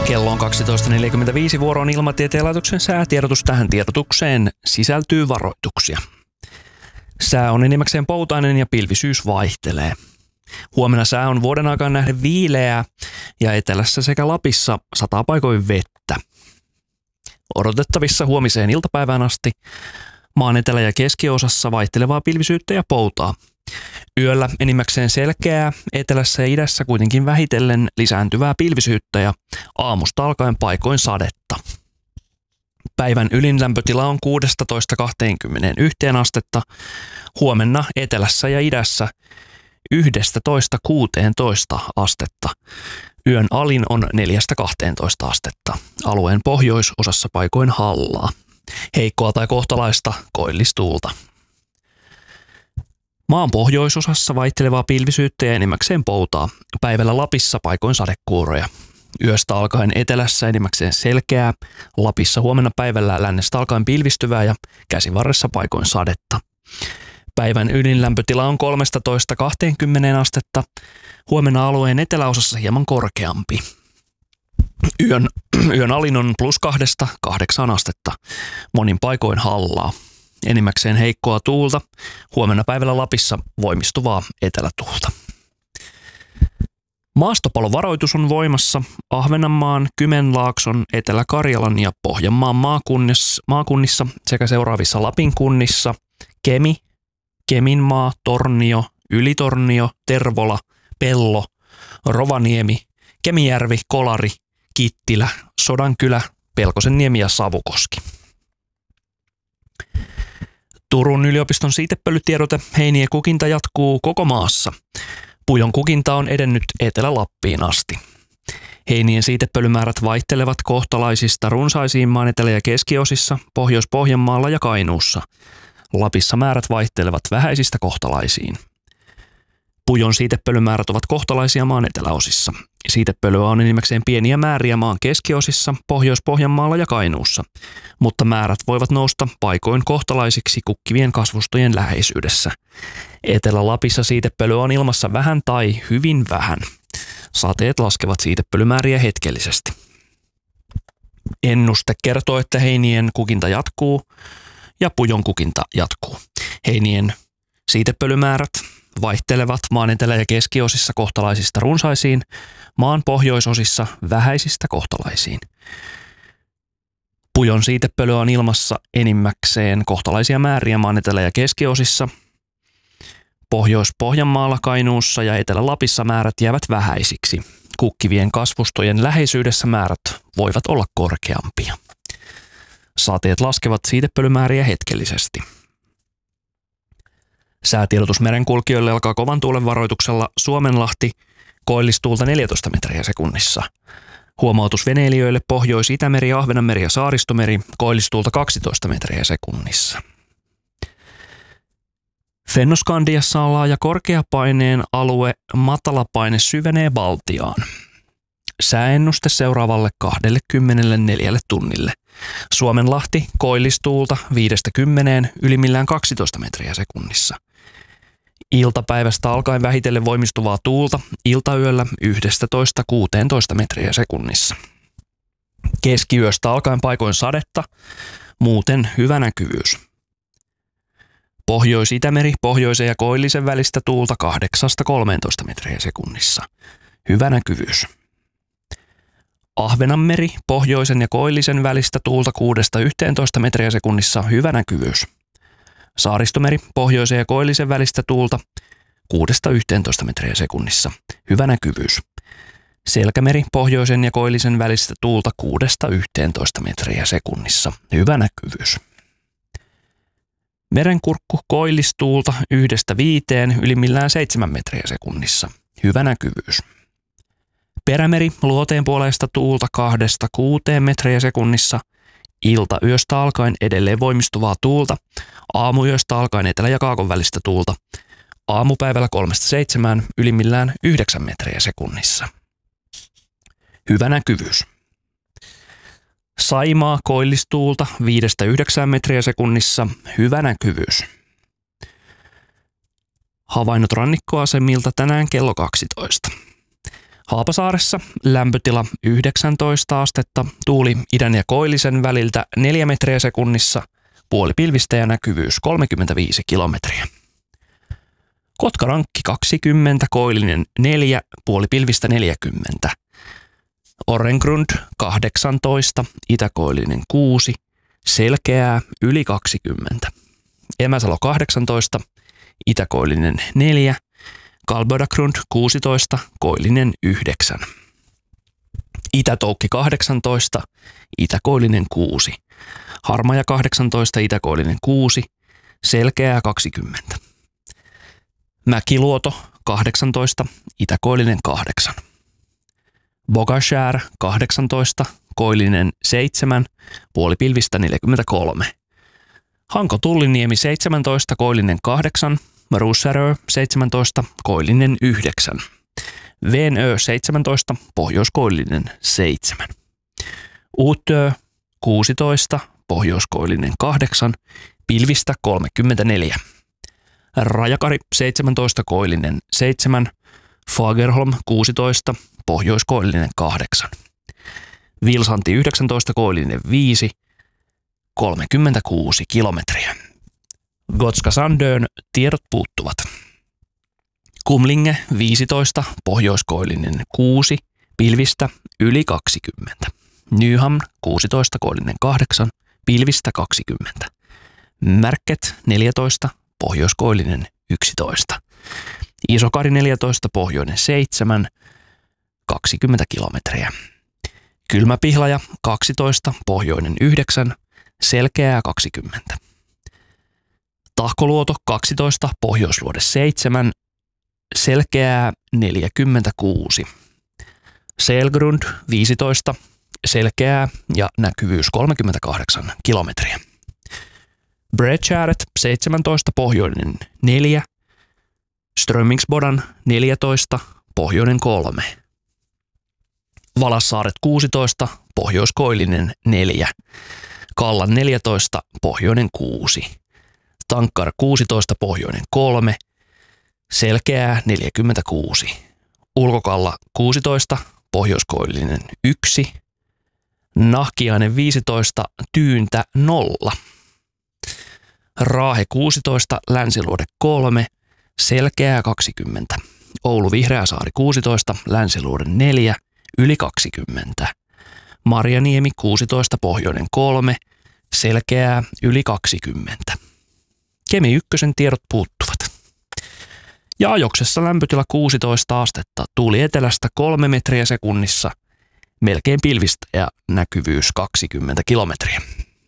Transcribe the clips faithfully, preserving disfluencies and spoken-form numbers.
Kello on kaksitoista neljäkymmentäviisi, vuoro on Ilmatieteen laitoksen säätiedotus. Tähän tiedotukseen sisältyy varoituksia. Sää on enimmäkseen poutainen ja pilvisyys vaihtelee. Huomenna sää on vuoden aikaan nähden viileää ja etelässä sekä Lapissa sataa paikoin vettä. Odotettavissa huomiseen iltapäivään asti maan etelä- ja keskiosassa vaihtelevaa pilvisyyttä ja poutaa. Yöllä enimmäkseen selkeää, etelässä ja idässä kuitenkin vähitellen lisääntyvää pilvisyyttä ja aamusta alkaen paikoin sadetta. Päivän ylinlämpötila on kuusitoista kaksikymmentäyksi astetta, huomenna etelässä ja idässä yksitoista kuusitoista astetta. Yön alin on neljästä kahteentoista astetta. Alueen pohjoisosassa paikoin hallaa. Heikkoa tai kohtalaista koillistuulta. Maan pohjoisosassa vaihtelevaa pilvisyyttä ja enimmäkseen poutaa. Päivällä Lapissa paikoin sadekuuroja. Yöstä alkaen etelässä enimmäkseen selkeää. Lapissa huomenna päivällä lännestä alkaen pilvistyvää ja käsivarressa paikoin sadetta. Päivän ydinlämpötila on kolmetoista kaksikymmentä astetta. Huomenna alueen eteläosassa hieman korkeampi. Yön, yön alin on plus kahdesta kahdeksaan astetta. Monin paikoin hallaa. Enimmäkseen heikkoa tuulta. Huomenna päivällä Lapissa voimistuvaa etelätuulta. Maastopalovaroitus on voimassa Ahvenanmaan, Kymenlaakson, Etelä-Karjalan ja Pohjanmaan maakunnissa, maakunnissa sekä seuraavissa Lapin kunnissa: Kemi, Keminmaa, Tornio, Ylitornio, Tervola, Pello, Rovaniemi, Kemijärvi, Kolari, Kittilä, Sodankylä, Pelkosenniemi ja Savukoski. Turun yliopiston siitepölytiedote: heinien kukinta jatkuu koko maassa. Pujon kukinta on edennyt Etelä-Lappiin asti. Heinien siitepölymäärät vaihtelevat kohtalaisista runsaisiin maan etelä- ja keskiosissa, Pohjois-Pohjanmaalla ja Kainuussa. Lapissa määrät vaihtelevat vähäisistä kohtalaisiin. Pujon siitepölymäärät ovat kohtalaisia maan eteläosissa. Siitepölyä on enimmäkseen pieniä määriä maan keskiosissa, Pohjois-Pohjanmaalla ja Kainuussa, mutta määrät voivat nousta paikoin kohtalaisiksi kukkivien kasvustojen läheisyydessä. Etelä-Lapissa siitepölyä on ilmassa vähän tai hyvin vähän. Sateet laskevat siitepölymääriä hetkellisesti. Ennuste kertoo, että heinien kukinta jatkuu ja pujon kukinta jatkuu. Heinien siitepölymäärät vaihtelevat maan etelä- ja keskiosissa kohtalaisista runsaisiin, maan pohjoisosissa vähäisistä kohtalaisiin. Pujon siitepölyä on ilmassa enimmäkseen kohtalaisia määriä maan etelä- ja keskiosissa. Pohjois-Pohjanmaalla, Kainuussa ja Etelä-Lapissa määrät jäävät vähäisiksi. Kukkivien kasvustojen läheisyydessä määrät voivat olla korkeampia. Sateet laskevat siitepölymääriä hetkellisesti. Säätiedotus merenkulkijoille alkaa kovan tuulen varoituksella Suomenlahti, koillistuulta neljätoista metriä sekunnissa. Huomautus veneilijöille Pohjois-Itämeri, Ahvenanmeri ja Saaristomeri, koillistuulta kaksitoista metriä sekunnissa. Fennoskandiassa on laaja korkeapaineen alue, matalapaine syvenee Baltiaan. Sääennuste seuraavalle kaksikymmentäneljä tunnille. Suomenlahti, koillistuulta viidestä kymmeneen, ylimmillään kaksitoista metriä sekunnissa. Iltapäivästä alkaen vähitellen voimistuvaa tuulta, iltayöllä yksitoista kuusitoista metriä sekunnissa. Keskiyöstä alkaen paikoin sadetta, muuten hyvä näkyvyys. Pohjois-Itämeri, pohjoisen ja koillisen välistä tuulta kahdeksasta kolmeentoista metriä sekunnissa. Hyvä näkyvyys. Ahvenanmeri, pohjoisen ja koillisen välistä tuulta kuudesta yhteentoista metriä sekunnissa. Hyvä näkyvyys. Saaristomeri, pohjoisen ja koillisen välistä tuulta kuudesta yhteentoista metriä sekunnissa. Hyvä näkyvyys. Selkämeri, pohjoisen ja koillisen välistä tuulta kuudesta yhteentoista metriä sekunnissa. Hyvä näkyvyys. Merenkurkku, koillistuulta yhdestä viiteen, ylimmillään seitsemän metriä sekunnissa. Hyvä näkyvyys. Perämeri, luoteen puoleista tuulta kahdesta kuuteen metriä sekunnissa. Iltayöstä alkaen edelleen voimistuvaa tuulta. Aamuyöstä alkaen etelä- ja kaakon välistä tuulta. Aamupäivällä kolmesta seitsemään, ylimmillään yhdeksän metriä sekunnissa. Hyvä näkyvyys. Saimaa, koillistuulta viidestä yhdeksään metriä sekunnissa. Hyvä näkyvyys. Havainnot rannikkoasemilta tänään kello kaksitoista. Haapasaaressa lämpötila yhdeksäntoista astetta, tuuli idän ja koillisen väliltä neljä metriä sekunnissa, puoli pilvistä ja näkyvyys kolmekymmentäviisi kilometriä. Kotkarankki kaksikymmentä, koillinen neljä, puoli pilvistä neljäkymmentä. Orrengrund kahdeksantoista, itäkoillinen kuusi, selkeää yli kaksikymmentä. Emäsalo kahdeksantoista, itäkoillinen neljä, Kalbödagrund kuusitoista, koillinen yhdeksän. Itätoukki kahdeksantoista, itäkoillinen kuusi. Harmaja kahdeksantoista, itäkoillinen kuusi, selkeää kaksikymmentä. Mäkiluoto kahdeksantoista, itäkoillinen kahdeksan. Bogashär kahdeksantoista, koillinen seitsemän, puoli pilvistä neljäkymmentäkolme. Hanko Tulliniemi seitsemäntoista, koillinen kahdeksan, Russärö seitsemäntoista, koillinen yhdeksän. Venö seitsemäntoista, pohjoiskoillinen seitsemän. Uutö kuusitoista, pohjoiskoillinen kahdeksan, pilvistä kolmekymmentäneljä. Rajakari seitsemäntoista, koillinen seitsemän, Fagerholm kuusitoista, pohjoiskoillinen kahdeksan. Vilsanti yhdeksäntoista, koillinen viisi, kolmekymmentäkuusi kilometriä. Gotska Sandön tiedot puuttuvat. Kumlinge viisitoista, pohjoiskoillinen kuusi, pilvistä yli kaksikymmentä. Nyhamn kuusitoista, koillinen kahdeksan, pilvistä kaksikymmentä. Märket neljätoista, pohjoiskoillinen yksitoista. Isokari neljätoista, pohjoinen seitsemän, kaksikymmentä kilometriä. Kylmäpihlaja kaksitoista, pohjoinen yhdeksän, selkeää kaksikymmentä. Tahkoluoto kaksitoista, pohjoisluode seitsemän, selkeää neljäkymmentäkuusi. Selgrund viisitoista, selkeää ja näkyvyys kolmekymmentäkahdeksan kilometriä. Bredkäret seitsemäntoista, pohjoinen neljä, Strömmingsbodan neljätoista, pohjoinen kolme. Valassaaret kuusitoista, pohjoiskoillinen neljä, Kallan neljätoista, pohjoinen kuusi. Tankkar kuusitoista, pohjoinen kolme, selkeää neljäkymmentäkuusi. Ulkokalla kuusitoista, pohjoiskoillinen yksi, Nahkiainen viisitoista, tyyntä nolla. Raahe kuusitoista, länsiluode kolme, selkeää kaksikymmentä. Oulu Vihreäsaari kuusitoista, länsiluode neljä, yli kaksikymmentä. Marjaniemi kuusitoista, pohjoinen kolme, selkeää yli kaksikymmentä. Kemi ykkösen tiedot puuttuvat. Ja ajoksessa lämpötila kuusitoista astetta, tuuli etelästä kolme metriä sekunnissa, melkein pilvistä ja näkyvyys kaksikymmentä kilometriä.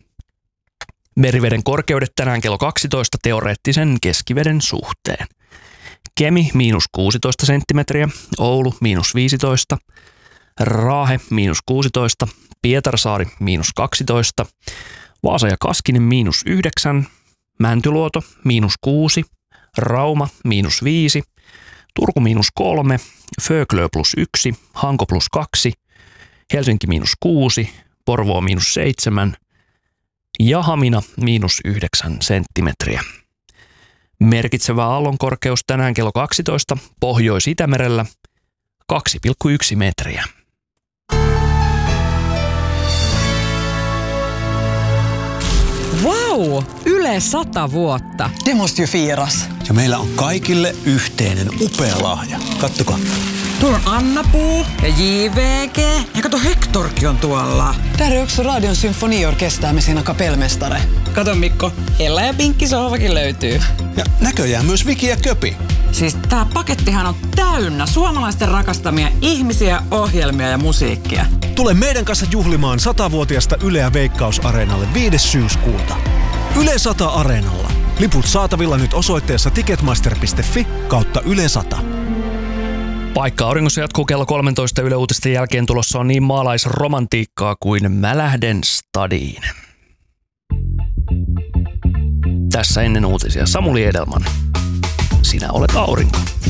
Meriveden korkeudet tänään kello kaksitoista teoreettisen keskiveden suhteen. Kemi miinus kuusitoista senttimetriä, Oulu miinus viisitoista, Raahe miinus kuusitoista, Pietarsaari miinus kaksitoista, Vaasa ja Kaskinen miinus yhdeksän, Mäntyluoto miinus kuusi, Rauma miinus viisi, Turku miinus kolme, Föglö plus yksi, Hanko plus kaksi, Helsinki miinus kuusi, Porvoo miinus seitsemän ja Hamina miinus yhdeksän senttimetriä. Merkitsevä aallonkorkeus tänään kello kaksitoista Pohjois-Itämerellä kaksi pilkku yksi metriä. Wow! Yle sata vuotta. Det måste ju firas. Ja meillä on kaikille yhteinen upea lahja. Kattokaa. Tuolla on Anna-Puu ja J V G. Ja kato, Hectorkin on tuolla. Där är också Radion symfoniorkester med sina kapellmästare. Kato Mikko, Ella ja Pinkki sohvakin löytyy. Ja näköjään myös Viki ja Köpi. Siis tää pakettihan on täynnä suomalaisten rakastamia ihmisiä, ohjelmia ja musiikkia. Tule meidän kanssa juhlimaan satavuotiasta Yleä Veikkaus-areenalle viides syyskuuta. Yle sata Areenalla. Liput saatavilla nyt osoitteessa ticketmaster piste fi kautta Yle sata. Paikka auringossa jatkuu kello kolmetoista Yle Uutisten jälkeen. Tulossa on niin maalaisromantiikkaa kuin Mä lähden stadiin. Tässä ennen uutisia Samuli Edelman. Sinä olet aurinko.